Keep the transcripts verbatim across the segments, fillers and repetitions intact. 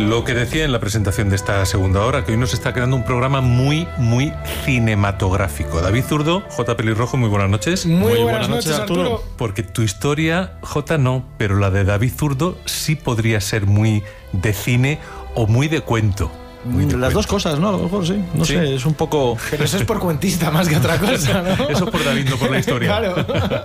Lo que decía en la presentación de esta segunda hora, que hoy nos está creando un programa muy, muy cinematográfico. David Zurdo, J. Pelirrojo, muy buenas noches. Muy, muy buenas, buenas noches, noches Arturo. Arturo. Porque tu historia, J, no, pero la de David Zurdo sí podría ser muy de cine o muy de cuento. Muy de Las cuento. Dos cosas, ¿no? A lo mejor sí. No ¿Sí? sé, es un poco... Pero eso es por cuentista más que otra cosa, ¿no? Eso es por David, no por la historia. Claro.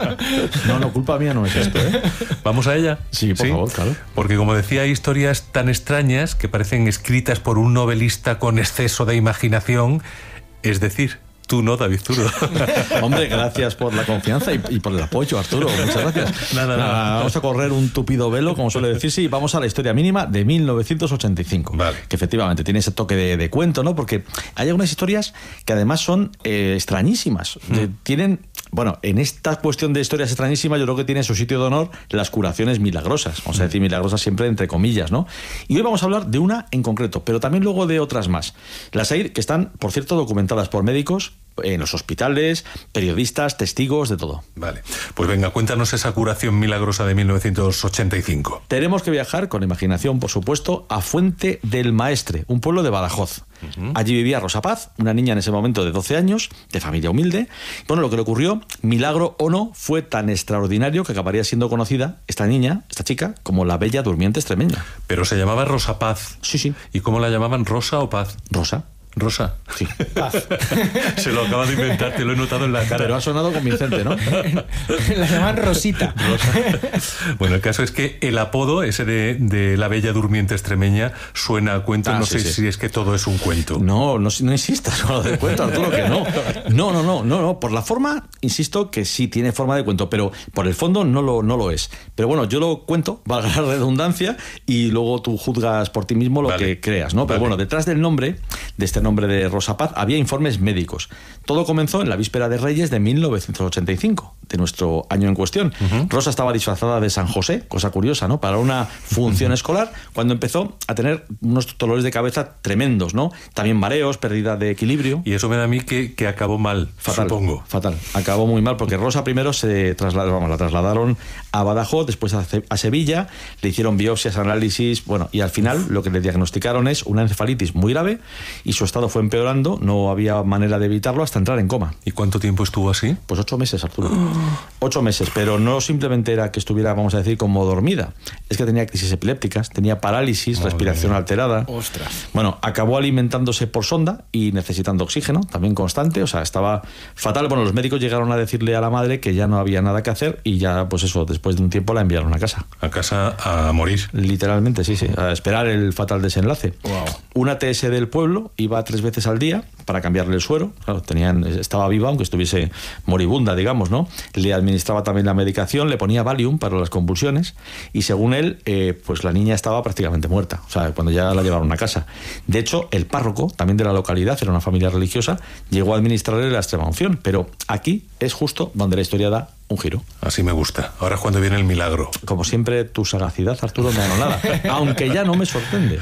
No, no, culpa mía no es esto, ¿eh? ¿Vamos a ella? Sí, por ¿Sí? favor, claro. Porque como decía, hay historias tan extrañas que parecen escritas por un novelista con exceso de imaginación. Es decir, tú no, David Zurdo. Hombre, gracias por la confianza y, y por el apoyo, Arturo. Muchas gracias. Nada, nada, nada. Vamos a correr un tupido velo, como suele decirse, y vamos a la historia mínima de mil novecientos ochenta y cinco. Vale. Que efectivamente tiene ese toque de, de cuento, ¿no? Porque hay algunas historias que además son eh, extrañísimas. Mm. Eh, tienen... Bueno, en esta cuestión de historias extrañísimas yo creo que tiene su sitio de honor las curaciones milagrosas. Vamos a decir milagrosas siempre entre comillas, ¿no? Y hoy vamos a hablar de una en concreto, pero también luego de otras más. Las hay que están, por cierto, documentadas por médicos en los hospitales, periodistas, testigos, de todo. Vale, pues venga, cuéntanos esa curación milagrosa de mil novecientos ochenta y cinco. Tenemos que viajar, con imaginación, por supuesto, a Fuente del Maestre, un pueblo de Badajoz. Uh-huh. Allí vivía Rosa Paz, una niña en ese momento de doce años, de familia humilde. Bueno, lo que le ocurrió, milagro o no, fue tan extraordinario que acabaría siendo conocida esta niña, esta chica, como la Bella Durmiente Extremeña. Pero se llamaba Rosa Paz. Sí, sí. ¿Y cómo la llamaban? ¿Rosa o Paz? Rosa. Rosa. Sí. Paz. Se lo acaba de inventar, te lo he notado en la cara. Pero ha sonado convincente, ¿no? La llaman Rosita. Rosa. Bueno, el caso es que el apodo, ese de, de la Bella Durmiente Extremeña, suena a cuento. Ah, no sí, sé sí. si es que todo es un cuento. No, no, no insistas con lo del cuento, Arturo, que no. No, no, no, no, no. Por la forma, insisto que sí tiene forma de cuento, pero por el fondo no lo, no lo es. Pero bueno, yo lo cuento, valga la redundancia, y luego tú juzgas por ti mismo lo vale. que creas, ¿no? Pero vale. bueno, detrás del nombre, de este nombre de Rosa Paz, había informes médicos. Todo comenzó en la víspera de Reyes de mil novecientos ochenta y cinco, de nuestro año en cuestión. Uh-huh. Rosa estaba disfrazada de San José, cosa curiosa, ¿no? Para una función uh-huh. escolar, cuando empezó a tener unos dolores de cabeza tremendos, ¿no? También mareos, pérdida de equilibrio. Y eso me da a mí que, que acabó mal, fatal, supongo. Fatal, acabó muy mal, porque Rosa primero se trasladó, vamos, la trasladaron a Badajoz, después a, a Sevilla, le hicieron biopsias, análisis, bueno, y al final lo que le diagnosticaron es una encefalitis muy grave y su estado fue empeorando, no había manera de evitarlo hasta entrar en coma. ¿Y cuánto tiempo estuvo así? Pues ocho meses, Arturo. Ocho meses, pero no simplemente era que estuviera, vamos a decir, como dormida. Es que tenía crisis epilépticas, tenía parálisis, Madre respiración mía. alterada. Ostras. Bueno, acabó alimentándose por sonda y necesitando oxígeno, también constante, o sea, estaba fatal. Bueno, los médicos llegaron a decirle a la madre que ya no había nada que hacer y ya, pues eso, después de un tiempo la enviaron a casa. A casa a morir. Literalmente, sí, sí, a esperar el fatal desenlace. Wow. Una T S del pueblo iba tres veces al día para cambiarle el suero. Claro, tenían, estaba viva, aunque estuviese moribunda, digamos, ¿no? Le administraba también la medicación, le ponía Valium para las convulsiones y según él, eh, pues la niña estaba prácticamente muerta, o sea, cuando ya la llevaron a casa. De hecho, el párroco, también de la localidad, era una familia religiosa, llegó a administrarle la extrema unción, pero aquí es justo donde la historia da un giro. Así me gusta. Ahora es cuando viene el milagro. Como siempre, tu sagacidad, Arturo, me anonada. Aunque ya no me sorprende.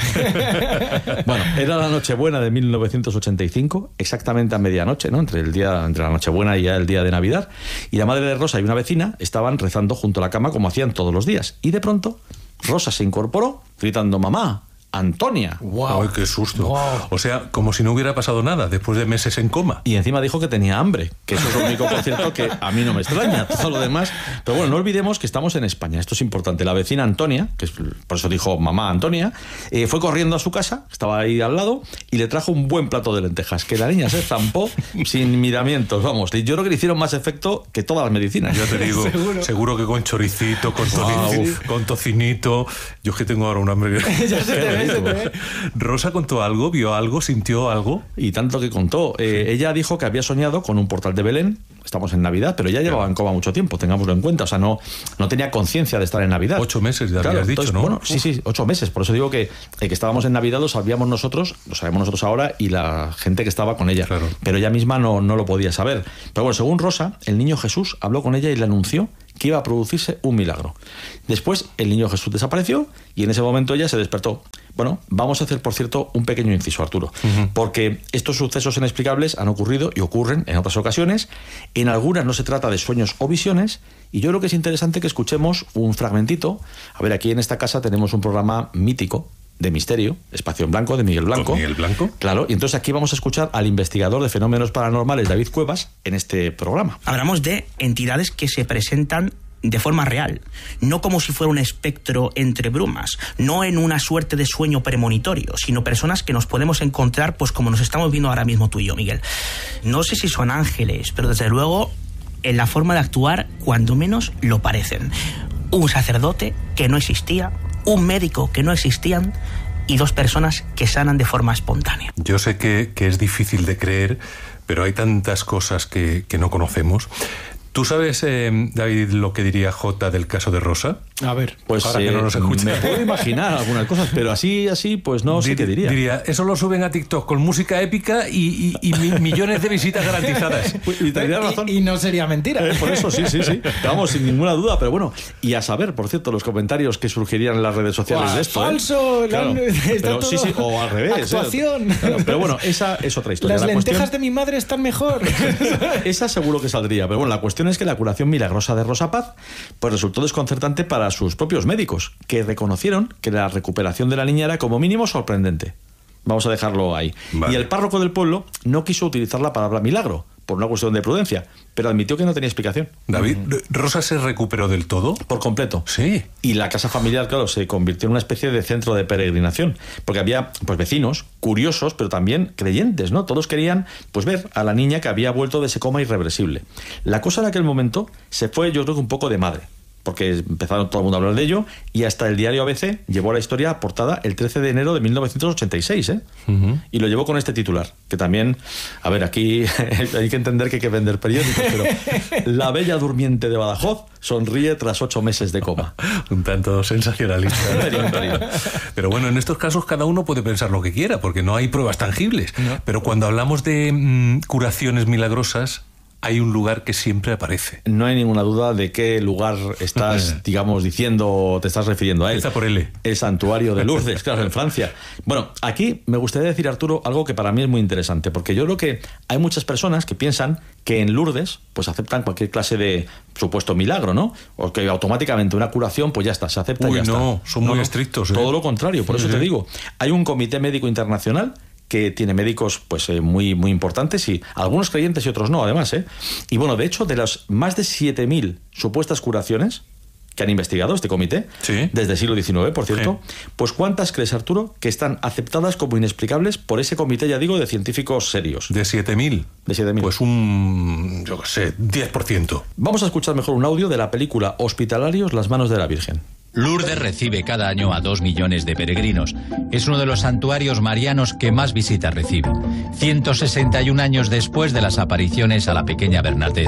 Bueno, era la Nochebuena de mil novecientos ochenta y cinco, exactamente a medianoche, ¿no? Entre el día, entre la Nochebuena y ya el día de Navidad. Y la madre de Rosa y una vecina estaban rezando junto a la cama como hacían todos los días. Y de pronto, Rosa se incorporó gritando: ¡Mamá! Antonia. Wow. ¡Ay, qué susto! Wow. O sea, como si no hubiera pasado nada después de meses en coma. Y encima dijo que tenía hambre, que eso es lo único, por cierto, que a mí no me extraña, todo lo demás. Pero bueno, no olvidemos que estamos en España, esto es importante. La vecina Antonia, que es, por eso dijo mamá Antonia, eh, fue corriendo a su casa, estaba ahí al lado, y le trajo un buen plato de lentejas, que la niña se zampó sin miramientos, vamos. Y yo creo que le hicieron más efecto que todas las medicinas. Yo te digo, seguro, seguro que con choricito, con, wow. tocin, con tocinito. Yo es que tengo ahora un hambre. Ya se te ve. ¿Rosa contó algo? ¿Vio algo? ¿Sintió algo? Y tanto que contó. Eh, sí. Ella dijo que había soñado con un portal de Belén. Estamos en Navidad, pero ya llevaba en coma mucho tiempo, tengámoslo en cuenta. O sea, no, no tenía conciencia de estar en Navidad. Ocho meses, ya claro, habías dicho, entonces, ¿no? Bueno, sí, sí, ocho meses. Por eso digo que, eh, que estábamos en Navidad, lo sabíamos nosotros, lo sabemos nosotros ahora y la gente que estaba con ella. Claro. Pero ella misma no, no lo podía saber. Pero bueno, según Rosa, el niño Jesús habló con ella y le anunció que iba a producirse un milagro. Después, el niño Jesús desapareció y en ese momento ella se despertó. Bueno, vamos a hacer, por cierto, un pequeño inciso, Arturo, uh-huh. porque estos sucesos inexplicables han ocurrido y ocurren en otras ocasiones. En algunas no se trata de sueños o visiones, y yo creo que es interesante que escuchemos un fragmentito. A ver, aquí en esta casa tenemos un programa mítico, de misterio, Espacio en Blanco, de Miguel Blanco. ¿Con Miguel Blanco? Claro, y entonces aquí vamos a escuchar al investigador de fenómenos paranormales, David Cuevas, en este programa. Hablamos de entidades que se presentan de forma real, no como si fuera un espectro entre brumas, no en una suerte de sueño premonitorio, sino personas que nos podemos encontrar pues como nos estamos viendo ahora mismo tú y yo, Miguel. No sé si son ángeles, pero desde luego en la forma de actuar, cuando menos lo parecen. Un sacerdote que no existía, un médico que no existían y dos personas que sanan de forma espontánea. Yo sé que, que es difícil de creer, pero hay tantas cosas que, que no conocemos. ¿Tú sabes, eh, David, lo que diría Jota del caso de Rosa? A ver. Pues Ahora eh, que no nos escucha. me puedo imaginar algunas cosas, pero así, así, pues no sé qué diría. Diría, eso lo suben a TikTok con música épica y, y, y mi- millones de visitas garantizadas. Y tendría razón. Y, y no sería mentira. Eh, por eso, sí, sí, sí. Vamos, sin ninguna duda, pero bueno. Y a saber, por cierto, los comentarios que surgirían en las redes sociales Buah, de esto. ¿eh? falso, Claro. la- está Pero todo sí, sí, o al revés. ¿eh? actuación. Claro, pero bueno, esa es otra historia. Las La lentejas cuestión- de mi madre están mejor. Esa seguro que saldría, pero bueno, la cuestión es que la curación milagrosa de Rosa Paz pues resultó desconcertante para sus propios médicos, que reconocieron que la recuperación de la niña era como mínimo sorprendente. Vamos a dejarlo ahí. Vale. Y el párroco del pueblo no quiso utilizar la palabra milagro, por una cuestión de prudencia, pero admitió que no tenía explicación. David, ¿Rosa se recuperó del todo? Por completo. Sí. Y la casa familiar, claro, se convirtió en una especie de centro de peregrinación, porque había pues vecinos curiosos, pero también creyentes, ¿no? Todos querían pues ver a la niña que había vuelto de ese coma irreversible. La cosa en aquel momento se fue, yo creo que un poco de madre, porque empezaron todo el mundo a hablar de ello, y hasta el diario A B C llevó la historia a portada el trece de enero de mil novecientos ochenta y seis, ¿eh? Uh-huh. Y lo llevó con este titular, que también, a ver, aquí hay que entender que hay que vender periódicos, pero la bella durmiente de Badajoz sonríe tras ocho meses de coma. Un tanto sensacionalista. Perín, perín. Pero bueno, en estos casos cada uno puede pensar lo que quiera, porque no hay pruebas tangibles. No. Pero cuando hablamos de mmm, curaciones milagrosas, hay un lugar que siempre aparece. No hay ninguna duda de qué lugar estás, digamos, diciendo o te estás refiriendo a él. Está por L. El santuario de Lourdes, claro, en Francia. Bueno, aquí me gustaría decir, Arturo, algo que para mí es muy interesante, porque yo creo que hay muchas personas que piensan que en Lourdes pues aceptan cualquier clase de supuesto milagro, ¿no? O que automáticamente una curación, pues ya está, se acepta Uy, y ya no, está. son muy no, estrictos. ¿eh? Todo lo contrario, por sí, eso sí. te digo. Hay un comité médico internacional que tiene médicos pues eh, muy, muy importantes y algunos creyentes y otros no, además. ¿eh? Y bueno, de hecho, de las más de siete mil supuestas curaciones que han investigado este comité, ¿sí? desde el siglo diecinueve, por cierto, sí. Pues ¿cuántas crees, Arturo, que están aceptadas como inexplicables por ese comité, ya digo, de científicos serios? ¿De siete mil? De siete mil. Pues un, yo qué sé, diez por ciento. Vamos a escuchar mejor un audio de la película Hospitalarios, las manos de la Virgen. Lourdes recibe cada año a dos millones de peregrinos. Es uno de los santuarios marianos que más visitas recibe. ciento sesenta y un años después de las apariciones a la pequeña Bernadette.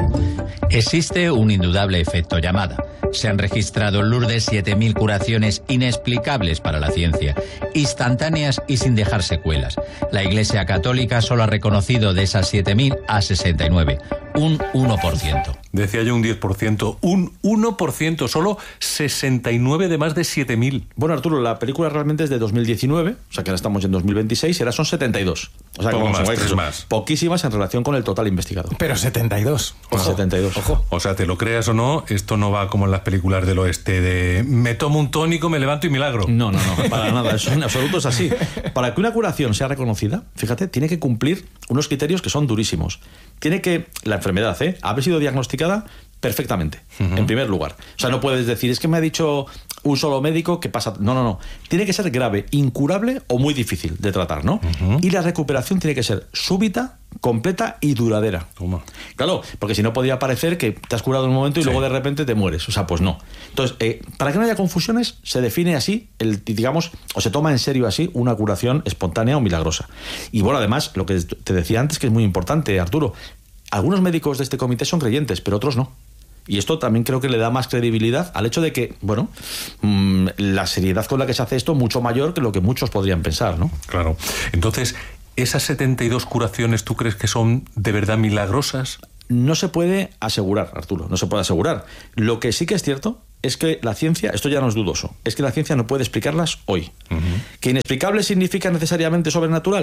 Existe un indudable efecto llamada. Se han registrado en Lourdes siete mil curaciones inexplicables para la ciencia, instantáneas y sin dejar secuelas. La Iglesia Católica solo ha reconocido de esas siete mil a sesenta y nueve, un uno por ciento. Decía yo un diez por ciento, un uno por ciento, solo sesenta y nueve de más de siete mil. Bueno, Arturo, la película realmente es de dos mil diecinueve, o sea que ahora estamos en dos mil veintiséis y ahora son setenta y dos. O sea, Poco que más, tres tres más. Poquísimas en relación con el total investigado. Pero setenta y dos. Ojo. setenta y dos. Ojo. O sea, te lo creas o no, esto no va como en las películas del oeste de me tomo un tónico, me levanto y milagro. No, no, no, para nada. Eso en absoluto es así. Para que una curación sea reconocida, fíjate, tiene que cumplir unos criterios que son durísimos. Tiene que, la enfermedad, ¿eh? haber sido diagnosticada perfectamente, uh-huh. en primer lugar. O sea, no puedes decir, es que me ha dicho un solo médico que pasa... No, no, no. Tiene que ser grave, incurable o muy difícil de tratar, ¿no? Uh-huh. Y la recuperación tiene que ser súbita, completa y duradera. Toma. Claro, porque si no podría parecer que te has curado en un momento y sí. luego de repente te mueres. O sea, pues no. Entonces, eh, para que no haya confusiones, se define así, el, digamos, o se toma en serio así una curación espontánea o milagrosa. Y bueno, además, lo que te decía antes, que es muy importante, Arturo, algunos médicos de este comité son creyentes, pero otros no. Y esto también creo que le da más credibilidad al hecho de que, bueno, mmm, la seriedad con la que se hace esto es mucho mayor que lo que muchos podrían pensar, ¿no? Claro. Entonces, ¿esas setenta y dos curaciones tú crees que son de verdad milagrosas? No se puede asegurar, Arturo, no se puede asegurar. Lo que sí que es cierto es que la ciencia, esto ya no es dudoso, es que la ciencia no puede explicarlas hoy. Uh-huh. ¿Que inexplicable significa necesariamente sobrenatural?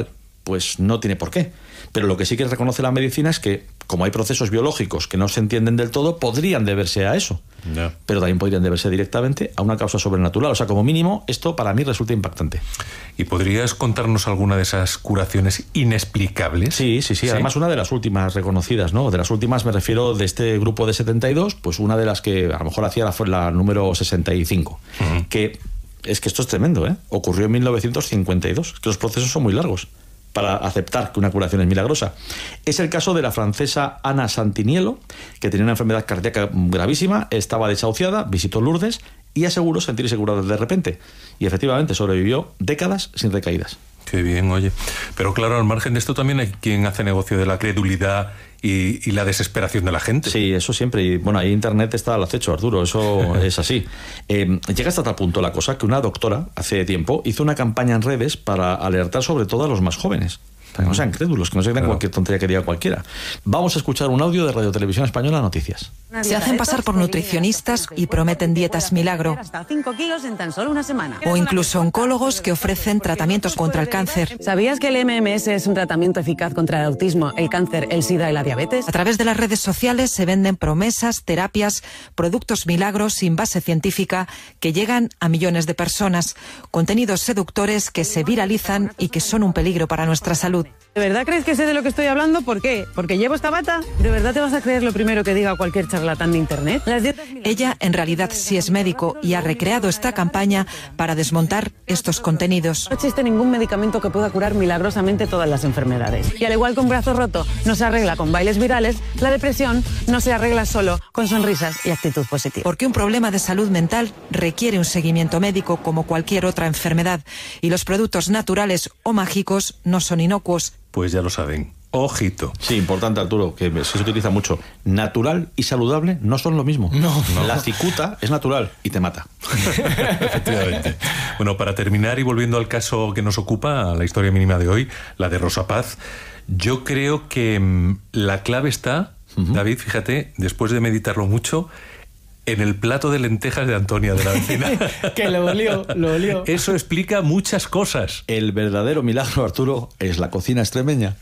pues no tiene por qué. Pero lo que sí que reconoce la medicina es que, como hay procesos biológicos que no se entienden del todo, podrían deberse a eso. No. Pero también podrían deberse directamente a una causa sobrenatural. O sea, como mínimo, esto para mí resulta impactante. ¿Y podrías contarnos alguna de esas curaciones inexplicables? Sí, sí, sí. ¿Sí? Además, una de las últimas reconocidas, ¿no? De las últimas me refiero de este grupo de setenta y dos, pues una de las que a lo mejor hacía la, fue la número sesenta y cinco. Uh-huh. Que es que esto es tremendo, ¿eh? Ocurrió en mil novecientos cincuenta y dos, que los procesos son muy largos para aceptar que una curación es milagrosa. Es el caso de la francesa Ana Santinielo, que tenía una enfermedad cardíaca gravísima, estaba desahuciada, visitó Lourdes y aseguró sentirse curada de repente. Y efectivamente sobrevivió décadas sin recaídas. Qué bien, oye. Pero claro, al margen de esto también hay quien hace negocio de la credulidad y, y la desesperación de la gente. Sí, eso siempre. Y bueno, ahí Internet está al acecho, Arturo, eso es así. Eh, llega hasta tal punto la cosa que una doctora, hace tiempo, hizo una campaña en redes para alertar sobre todo a los más jóvenes. Para que no sean crédulos, que no se crean claro. cualquier tontería que diga cualquiera. Vamos a escuchar un audio de Radio Televisión Española Noticias. Se hacen pasar por nutricionistas y prometen dietas milagro. Hasta cinco kilos en tan solo una semana. O incluso oncólogos que ofrecen tratamientos contra el cáncer. ¿Sabías que el M M S es un tratamiento eficaz contra el autismo, el cáncer, el SIDA y la diabetes? A través de las redes sociales se venden promesas, terapias, productos milagros sin base científica que llegan a millones de personas. Contenidos seductores que se viralizan y que son un peligro para nuestra salud. ¿De verdad crees que sé de lo que estoy hablando? ¿Por qué? ¿Porque llevo esta bata? ¿De verdad te vas a creer lo primero que diga cualquier charlatán de internet? Las dietas... Ella en realidad sí es médico y ha recreado esta campaña para desmontar estos contenidos. No existe ningún medicamento que pueda curar milagrosamente todas las enfermedades. Y al igual que un brazo roto no se arregla con bailes virales, la depresión no se arregla solo con sonrisas y actitud positiva. Porque un problema de salud mental requiere un seguimiento médico como cualquier otra enfermedad y los productos naturales o mágicos no son inocuos. Pues ya lo saben. Ojito. Sí, importante, Arturo, que se utiliza mucho. Natural y saludable no son lo mismo. No. no. La cicuta es natural y te mata. Efectivamente. Bueno, para terminar y volviendo al caso que nos ocupa, a la historia mínima de hoy, la de Rosa Paz, yo creo que mmm, la clave está, uh-huh. David, fíjate, después de meditarlo mucho, en el plato de lentejas de Antonia de la vecina. Que lo olió, lo olió. Eso explica muchas cosas. El verdadero milagro, Arturo, es la cocina extremeña.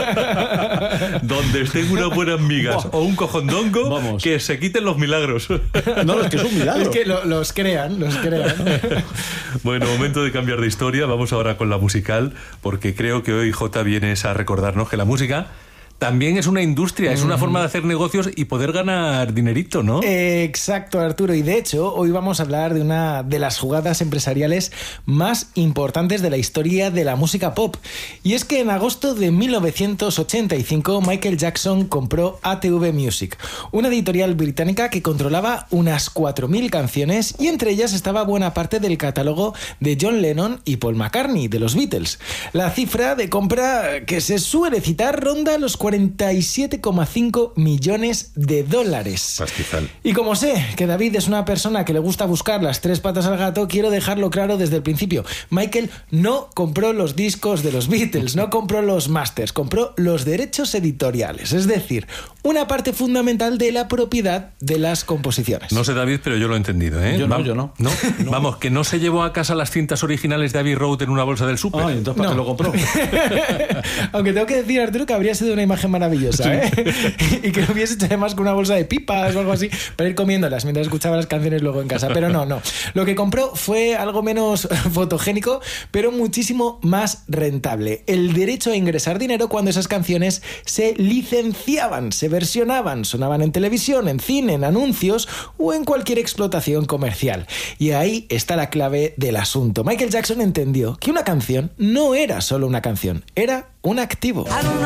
Donde estén unas buenas migas o un cojondongo, vamos, que se quiten los milagros. No, es que es un milagro. Es que lo, los crean, los crean. Bueno, momento de cambiar de historia. Vamos ahora con la musical, porque creo que hoy Jota vienes a recordarnos que la música también es una industria, es una forma de hacer negocios y poder ganar dinerito, ¿no? Exacto, Arturo. Y de hecho, hoy vamos a hablar de una de las jugadas empresariales más importantes de la historia de la música pop. Y es que en agosto de mil novecientos ochenta y cinco, Michael Jackson compró A T V Music, una editorial británica que controlaba unas cuatro mil canciones y entre ellas estaba buena parte del catálogo de John Lennon y Paul McCartney, de los Beatles. La cifra de compra que se suele citar ronda los cuarenta y siete coma cinco millones de dólares. Pastizal. Y como sé que David es una persona que le gusta buscar las tres patas al gato, quiero dejarlo claro desde el principio. Michael no compró los discos de los Beatles, no compró los masters, compró los derechos editoriales, es decir, una parte fundamental de la propiedad de las composiciones. No sé, David, pero yo lo he entendido, ¿eh? Yo no, Vam- yo no. ¿No? No. Vamos, que no se llevó a casa las cintas originales de Abbey Road en una bolsa del súper. Ay, entonces ¿para No. qué lo compró? Aunque tengo que decir, Arturo, que habría sido una imagen maravillosa, ¿eh? Y que lo hubiese hecho además con una bolsa de pipas o algo así para ir comiéndolas mientras escuchaba las canciones luego en casa. Pero no, no. Lo que compró fue algo menos fotogénico, pero muchísimo más rentable. El derecho a ingresar dinero cuando esas canciones se licenciaban, se versionaban, sonaban en televisión, en cine, en anuncios o en cualquier explotación comercial. Y ahí está la clave del asunto. Michael Jackson entendió que una canción no era solo una canción, era un activo.